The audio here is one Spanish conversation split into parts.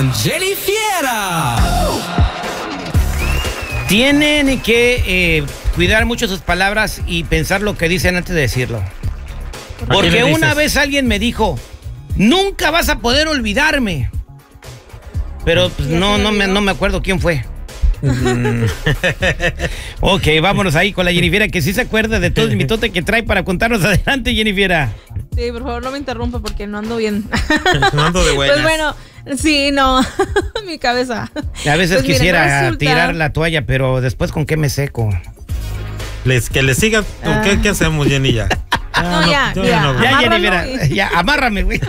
con Jenny Fiera. Tienen que cuidar mucho sus palabras y pensar lo que dicen antes de decirlo. Porque una vez alguien me dijo, nunca vas a poder olvidarme. Pero pues, no me acuerdo quién fue. Ok, vámonos ahí con la Jennifiera, que sí se acuerda de todo el mitote que trae para contarnos. Adelante, Jennifiera. Sí, por favor, no me interrumpa porque no ando bien. No ando de buenas. Pues bueno, sí, no, mi cabeza. A veces pues quisiera miren, tirar la toalla, pero después ¿con qué me seco? Que le siga. ¿Qué hacemos, Jenny, ya? Ya, Jennifiera, ya, amárrame, güey.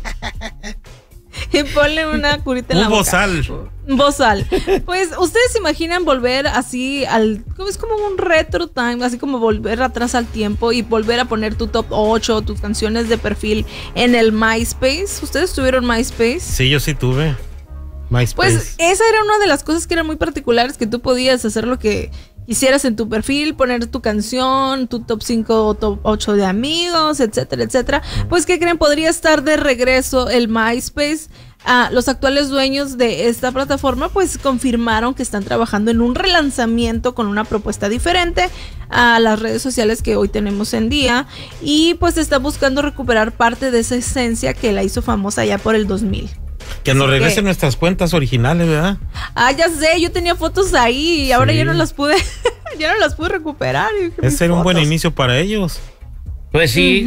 Y ponle una curita en la boca. Un bozal. Pues, ¿ustedes se imaginan volver así es como un retro time, así como volver atrás al tiempo y volver a poner tu top 8, tus canciones de perfil en el MySpace? ¿Ustedes tuvieron MySpace? Sí, yo sí tuve MySpace. Pues, esa era una de las cosas que eran muy particulares, que tú podías hacer lo que quisieras en tu perfil, poner tu canción, tu top 5 o top 8 de amigos, etcétera, etcétera. Pues, ¿qué creen? Podría estar de regreso el MySpace. Los actuales dueños de esta plataforma pues confirmaron que están trabajando en un relanzamiento con una propuesta diferente a las redes sociales que hoy tenemos en día, y pues está buscando recuperar parte de esa esencia que la hizo famosa ya por el 2000. Que nos regresen nuestras cuentas originales, ¿verdad? Ya sé, yo tenía fotos ahí y ahora ya no las pude recuperar. Ese era un buen inicio para ellos. Pues sí,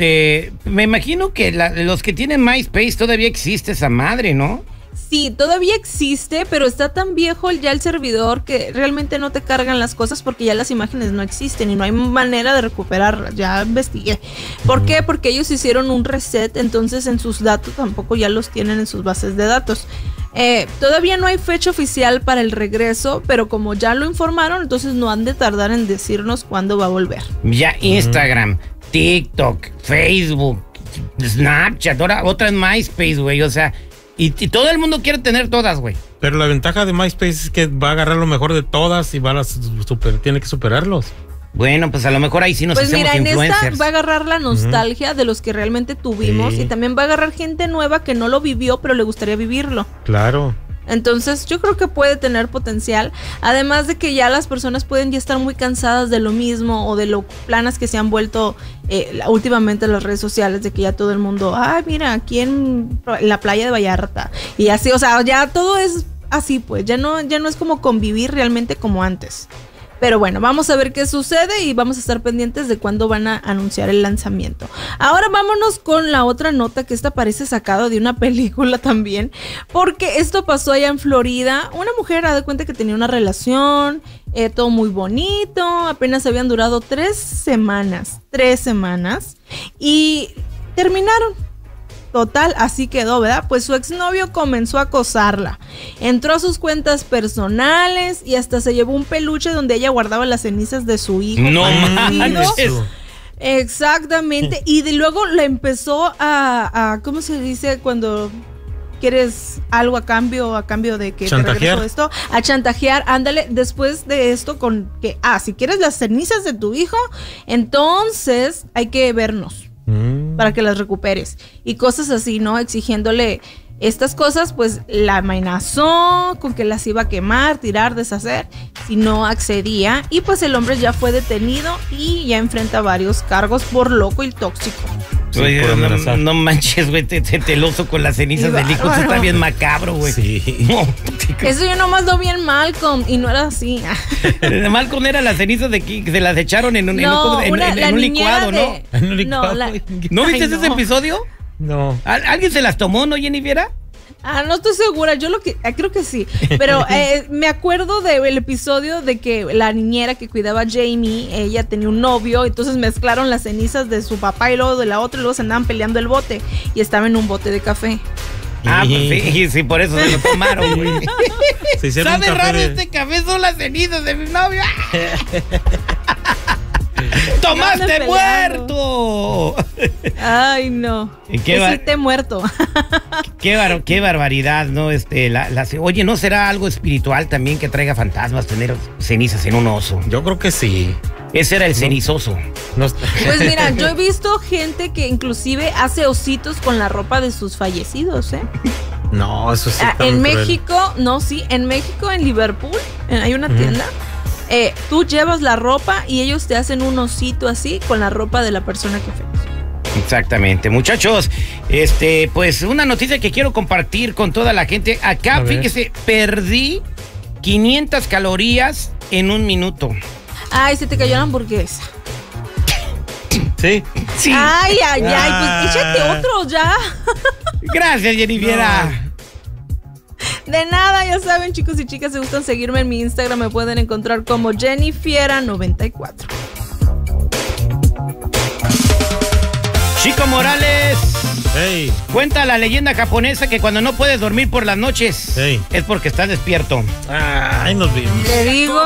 me imagino que los que tienen MySpace todavía existe esa madre, ¿no? Sí, todavía existe, pero está tan viejo ya el servidor que realmente no te cargan las cosas porque ya las imágenes no existen y no hay manera de recuperarlas. Ya investigué. ¿Por qué? Porque ellos hicieron un reset, entonces en sus datos tampoco ya los tienen en sus bases de datos. Todavía no hay fecha oficial para el regreso, pero como ya lo informaron, entonces no han de tardar en decirnos cuándo va a volver. Ya Instagram, TikTok, Facebook, Snapchat, ahora otra en MySpace, güey, o sea, y todo el mundo quiere tener todas, güey. Pero la ventaja de MySpace es que va a agarrar lo mejor de todas y tiene que superarlos. Bueno, pues a lo mejor ahí sí nos hacemos influencers. Pues mira, en esta va a agarrar la nostalgia de los que realmente tuvimos, y también va a agarrar gente nueva que no lo vivió, pero le gustaría vivirlo. Claro. Entonces yo creo que puede tener potencial, además de que ya las personas pueden ya estar muy cansadas de lo mismo o de lo planas que se han vuelto últimamente las redes sociales, de que ya todo el mundo, mira, aquí en la playa de Vallarta y así, o sea, ya todo es así, pues ya no es como convivir realmente como antes. Pero bueno, vamos a ver qué sucede y vamos a estar pendientes de cuándo van a anunciar el lanzamiento. Ahora vámonos con la otra nota, que esta parece sacado de una película también, porque esto pasó allá en Florida. Una mujer ha dado cuenta que tenía una relación, todo muy bonito, apenas habían durado 3 semanas, y terminaron. Total, así quedó, ¿verdad? Pues su exnovio comenzó a acosarla. Entró a sus cuentas personales y hasta se llevó un peluche donde ella guardaba las cenizas de su hijo. No manches. Exactamente. Y luego la empezó a ¿cómo se dice cuando quieres algo a cambio de que chantajear. Te regreso esto? A chantajear, ándale, después de esto con que, si quieres las cenizas de tu hijo, entonces hay que vernos para que las recuperes y cosas así, ¿no? Exigiéndole estas cosas, pues la amenazó con que las iba a quemar, tirar, deshacer si no accedía, y pues el hombre ya fue detenido y ya enfrenta varios cargos por loco y tóxico. Sí, oye, no manches, güey, teloso con las cenizas del hijo, eso está bien macabro, güey. Sí. No. Eso yo nomás lo vi en Malcolm y no era así. Malcolm era las cenizas de que se las echaron en un licuado, ¿no? En un licuado. ¿No viste ese episodio? No. ¿Alguien se las tomó, no, Jennifiera? No estoy segura, yo creo que sí, pero me acuerdo del episodio de que la niñera que cuidaba a Jamie, ella tenía un novio, entonces mezclaron las cenizas de su papá y luego de la otra, y luego se andaban peleando el bote, y estaba en un bote de café. Pues sí, por eso se lo tomaron, güey. ¿Sabe raro este café? Son las cenizas de mi novio. ¡Tomaste muerto! Ay, no. Sí te muerto. Qué barbaridad, ¿no? Oye, ¿no será algo espiritual también que traiga fantasmas tener cenizas en un oso? Yo creo que sí. Ese era el cenizoso. Pues mira, yo he visto gente que inclusive hace ositos con la ropa de sus fallecidos, ¿eh? No, eso sí. está En muy cruel. México, no, sí, en México, en Liverpool, hay una tienda. Tú llevas la ropa y ellos te hacen un osito así con la ropa de la persona que falleció. Exactamente, muchachos, pues una noticia que quiero compartir con toda la gente. Acá, A ver. fíjese, perdí 500 calorías en un minuto. Ay, se te cayó la hamburguesa. Sí. Sí. Ay, pues échate otro ya. Gracias, Jennifiera. De nada, ya saben, chicos y chicas, si gustan seguirme en mi Instagram, me pueden encontrar como Jennifiera94. Chico Morales, Hey. cuenta la leyenda japonesa que cuando no puedes dormir por las noches Ey. es porque estás despierto. Ay, nos vimos. Te digo.